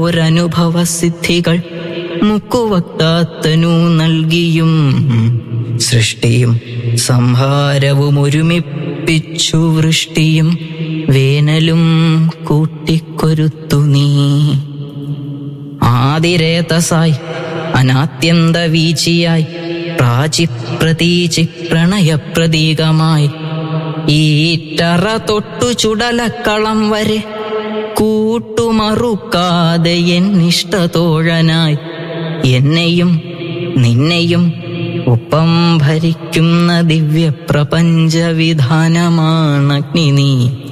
ഓരനുഭവസിദ്ധികൾ മുക്കുവക്താത്തനു നൽകിയും സൃഷ്ടിയും സംഹാരവും ഒരുമിപ്പിച്ചു വൃഷ്ടിയും വേനലും കൂട്ടിക്കൊരുത്തു നീ. ആദിരേതസായി അനാത്യന്ത വീചിയായി പ്രാചിപ്രതീചി പ്രണയപ്രതീകമായി ഈറ്ററ തൊട്ടു ചുടലക്കളം വരെ കൂട്ടുമറുക്കാതെ എന്നിഷ്ടതോഴനായി എന്നെയും നിന്നെയും ഒപ്പം ഭരിക്കുന്ന ദിവ്യപ്രപഞ്ചവിധാനമാണഗ്നി നീ.